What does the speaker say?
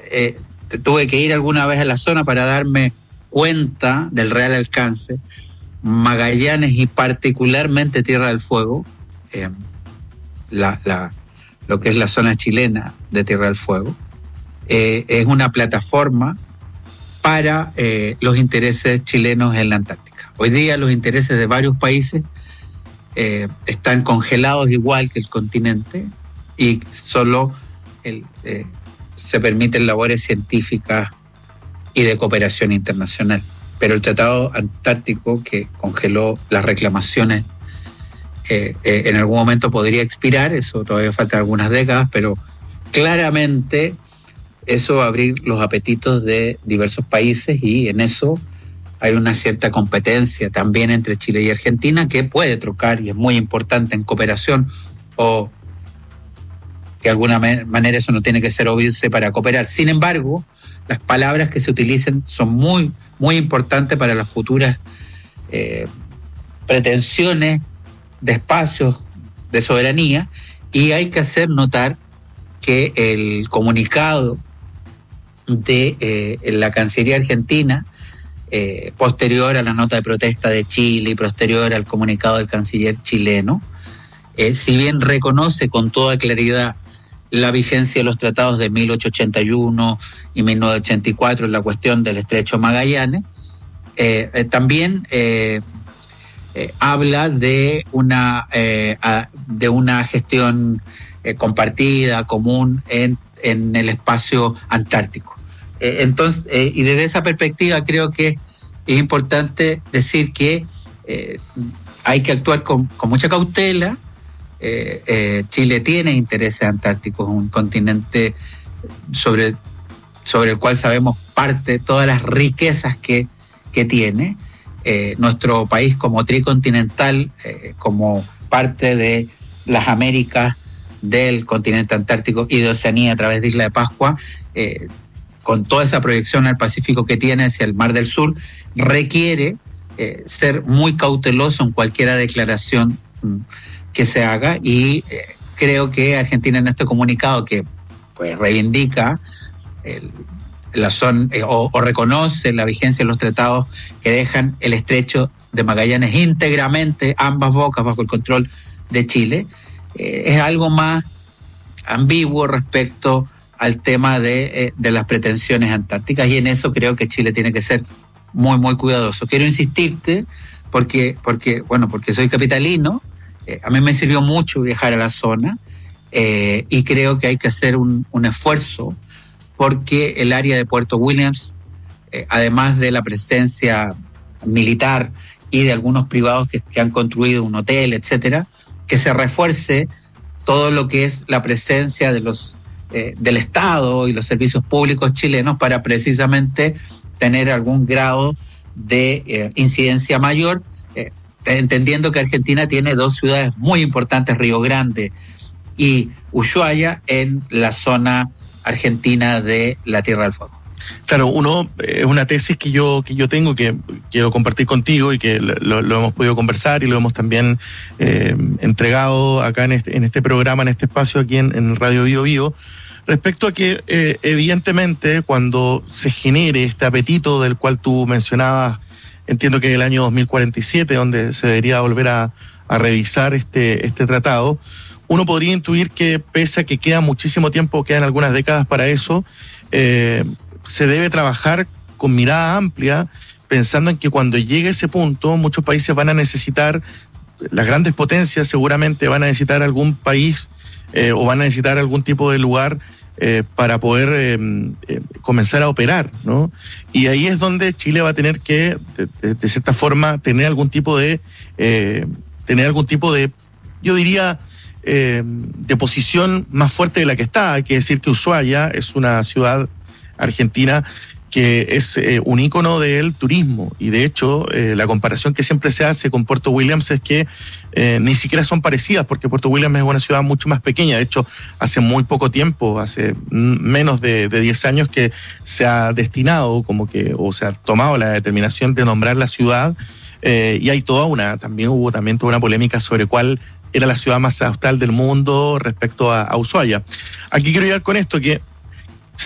tuve que ir alguna vez a la zona para darme cuenta del real alcance. Magallanes y particularmente Tierra del Fuego, lo que es la zona chilena de Tierra del Fuego, es una plataforma para los intereses chilenos en la Antártica. Hoy día los intereses de varios países están congelados igual que el continente y solo se permiten labores científicas y de cooperación internacional. Pero el Tratado Antártico, que congeló las reclamaciones, en algún momento podría expirar, eso todavía faltan algunas décadas, pero claramente eso va a abrir los apetitos de diversos países y en eso hay una cierta competencia también entre Chile y Argentina que puede trocar y es muy importante en cooperación, o de alguna manera eso no tiene que ser obvio para cooperar. Sin embargo, las palabras que se utilicen son muy, muy importantes para las futuras pretensiones de espacios de soberanía, y hay que hacer notar que el comunicado de la Cancillería argentina, posterior a la nota de protesta de Chile y posterior al comunicado del canciller chileno, si bien reconoce con toda claridad la vigencia de los tratados de 1881 y 1984 en la cuestión del Estrecho Magallanes, también habla de una gestión compartida, común en el espacio antártico. Entonces, y desde esa perspectiva creo que es importante decir que hay que actuar con mucha cautela. Chile tiene intereses antárticos, un continente sobre el cual sabemos parte todas las riquezas que tiene. Nuestro país como tricontinental, como parte de las Américas, del continente antártico y de Oceanía a través de Isla de Pascua, con toda esa proyección al Pacífico que tiene hacia el Mar del Sur, requiere ser muy cauteloso en cualquier declaración que se haga, y creo que Argentina en este comunicado que pues reivindica o reconoce la vigencia de los tratados que dejan el Estrecho de Magallanes íntegramente, ambas bocas bajo el control de Chile, es algo más ambiguo respecto al tema de las pretensiones antárticas, y en eso creo que Chile tiene que ser muy, muy cuidadoso. Quiero insistirte porque soy capitalino. A mí me sirvió mucho viajar a la zona, y creo que hay que hacer un esfuerzo porque el área de Puerto Williams, además de la presencia militar y de algunos privados que han construido un hotel, etcétera, que se refuerce todo lo que es la presencia de del Estado y los servicios públicos chilenos para precisamente tener algún grado de incidencia mayor, entendiendo que Argentina tiene dos ciudades muy importantes, Río Grande y Ushuaia, en la zona argentina de la Tierra del Fuego. Claro, es una tesis que yo tengo, que quiero compartir contigo y que lo hemos podido conversar y lo hemos también entregado acá en este programa, en este espacio aquí en Radio Bio Bio, respecto a que evidentemente cuando se genere este apetito del cual tú mencionabas, entiendo que es el año 2047 donde se debería volver a revisar este tratado, uno podría intuir que pese a que queda muchísimo tiempo, quedan algunas décadas para eso, se debe trabajar con mirada amplia, pensando en que cuando llegue ese punto, muchos países van a necesitar, las grandes potencias seguramente van a necesitar algún país o van a necesitar algún tipo de lugar para poder comenzar a operar, ¿no? Y ahí es donde Chile va a tener que, de cierta forma, tener algún tipo de, yo diría, de posición más fuerte de la que está. Hay que decir que Ushuaia es una ciudad argentina que es un ícono del turismo, y de hecho la comparación que siempre se hace con Puerto Williams es que ni siquiera son parecidas, porque Puerto Williams es una ciudad mucho más pequeña. De hecho, hace muy poco tiempo, hace menos de 10 años que se ha destinado o se ha tomado la determinación de nombrar la ciudad, y hay también hubo toda una polémica sobre cuál era la ciudad más austral del mundo respecto a Ushuaia. Aquí quiero llegar con esto, que